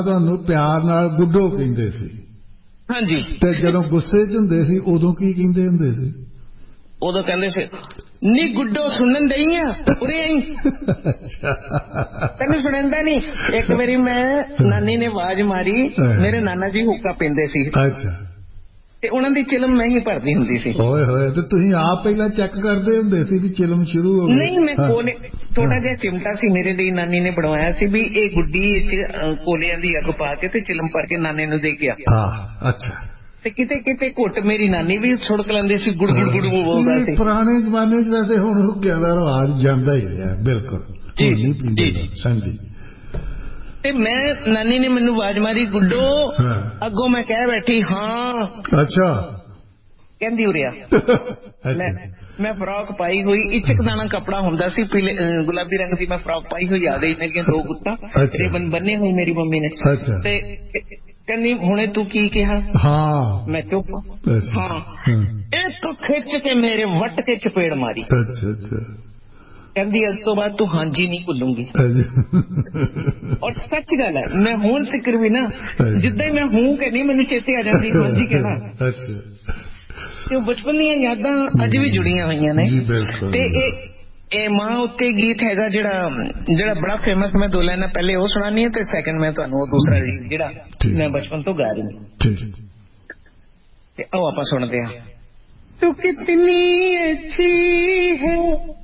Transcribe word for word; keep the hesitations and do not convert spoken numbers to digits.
ਤੁਹਾਨੂੰ ਪਿਆਰ ਨਾਲ ਗੁੱਡੋ ਕਹਿੰਦੇ ਸੀ। ਹਾਂਜੀ। ਤੇ ਜਦੋਂ ਗੁੱਸੇ ਚ ਹੁੰਦੇ ਸੀ ਉਦੋਂ ਕੀ ਕਹਿੰਦੇ ਹੁੰਦੇ ਸੀ? ਉਦੋਂ ਕਹਿੰਦੇ ਸੀ ਨੀ ਗੁੱਡੋ ਸੁਣਨ ਦਈ ਆ ਉਰੇ ਆਈ ਤੈਨੂੰ ਸੁਣਦਾ ਨੀ। ਇੱਕ ਵਾਰੀ ਮੈਂ ਨਾਨੀ ਨੇ ਆਵਾਜ਼ ਮਾਰੀ, ਮੇਰੇ ਨਾਨਾ ਜੀ ਹੁੱਕਾ ਪੀਂਦੇ ਸੀ ਤੇ ਉਹਨਾਂ ਦੀ ਚਿਲਮ ਮੈਂ ਹੀ ਭਰਦੀ ਹੁੰਦੀ ਸੀ। ਹੋਏ ਹੋਏ ਤੇ ਤੁਸੀਂ ਆਪ ਪਹਿਲਾਂ ਚੈੱਕ ਕਰਦੇ ਹੁੰਦੇ ਸੀ ਵੀ ਚਿਲਮ ਸ਼ੁਰੂ ਹੋ ਗਈ? ਨਹੀਂ, ਮੈਂ ਕੋਲੇ ਛੋਟਾ ਜਿਹਾ ਚਿਮਟਾ ਸੀ ਮੇਰੇ ਲਈ, ਨਾਨੀ ਨੇ ਬਣਵਾਇਆ ਸੀ ਵੀ ਇਹ ਗੁੱਡੀ ਚ ਕੋਲਿਆਂ ਦੀ ਅੱਗ ਪਾ ਕੇ ਤੇ ਚਿਲਮ ਭਰ ਕੇ ਨਾਨੇ ਨੂੰ ਦੇ ਗਿਆ। ਅੱਛਾ। ਤੇ ਕਿਤੇ ਕਿਤੇ ਘੁੱਟ ਮੇਰੀ ਨਾਨੀ ਵੀ ਸੁੜਕ ਲੈਂਦੀ ਸੀ, ਗੁੜ ਗੁੜ ਗੁੜ ਬੋਲਦਾ ਸੀ। ਪੁਰਾਣੇ ਜ਼ਮਾਨੇ ਚ ਵੈਸੇ ਹੁਣ ਹੁੱਕਿਆਂ ਦਾ ਰਿਵਾਜ ਜਾਂਦਾ ਹੀ ਰਿਹਾ, ਬਿਲਕੁਲ ਨਹੀਂ ਪੀਂਦੇ। ਹਾਂਜੀ। ਤੇ ਮੈਂ ਨਾਨੀ ਨੇ ਮੈਨੂੰ ਆਵਾਜ਼ ਮਾਰੀ ਗੁੱਡੋ, ਅੱਗੋਂ ਮੈਂ ਕਹਿ ਬੈਠੀ ਹਾਂ। ਅੱਛਾ। ਕਹਿੰਦੀ ਉਰਿਆ। ਮੈਂ ਮੈਂ ਫਰਾਕ ਪਾਈ ਹੋਈ, ਇਚਕ ਦਾਣਾ ਕੱਪੜਾ ਹੁੰਦਾ ਸੀ ਪੀਲੇ ਗੁਲਾਬੀ ਰੰਗ ਦੀ, ਮੈਂ ਫਰਾਕ ਪਾਈ ਹੋਈ ਆ ਗਈ ਮੇਰੀਆਂ ਦੋ ਗੁੱਤਾਂ ਰਿਬਨ ਬੰਨੇ ਹੋਏ ਮੇਰੀ ਮੰਮੀ ਨੇ। ਤੇ ਕਹਿੰਦੀ ਹੁਣੇ ਤੂੰ ਕੀ ਕਿਹਾ? ਹਾਂ। ਮੈਂ ਚੁੱਪ। ਹਾਂ। ਇੱਕ ਖਿੱਚ ਕੇ ਮੇਰੇ ਵੱਟ ਕੇ ਚਪੇੜ ਮਾਰੀ। ਅੱਛਾ ਅੱਛਾ। ਕਹਿੰਦੀ ਇਸ ਤੋਂ ਬਾਅਦ ਤੂੰ ਹਾਂਜੀ ਨਹੀਂ ਭੁੱਲੂੰਗੀ। ਔਰ ਸੱਚ ਗੱਲ ਹੈ, ਮੈਂ ਹੁਣ ਫਿਕਰ ਵੀ ਨਾ ਜਿੱਦਾਂ ਹੀ ਮੈਂ ਹੂੰ ਕਹਿੰਦੀ ਮੈਨੂੰ ਚੇਤੇ ਆ ਜਾਂਦੀ ਹਾਂਜੀ ਕਹਿਣਾ। ਅੱਛਾ। ਤੇ ਉਹ ਬਚਪਨ ਦੀਆਂ ਯਾਦਾਂ ਅੱਜ ਵੀ ਜੁੜੀਆਂ ਹੋਈਆਂ ਨੇ। ਤੇ ਇਹ ਇਹ ਮਾਂ ਉੱਤੇ ਗੀਤ ਹੈਗਾ ਜਿਹੜਾ ਜਿਹੜਾ ਬੜਾ ਫੇਮਸ, ਮੈਂ ਦੋ ਲਾਈਨਾਂ ਪਹਿਲੇ ਉਹ ਸੁਣਾਨੀ ਹੈ ਤੇ ਸੈਕਿੰਡ ਮੈਂ ਤੁਹਾਨੂੰ ਉਹ ਦੂਸਰਾ ਜਿਹੜਾ ਮੈਂ ਬਚਪਨ ਤੋਂ ਗਾ ਰਹੀ ਹਾਂ। ਤੇ ਉਹ ਆਪਾਂ ਸੁਣਦੇ ਹਾਂ। ਤੂੰ ਕਿਤਨੀ ਅੱਛੀ ਹੈ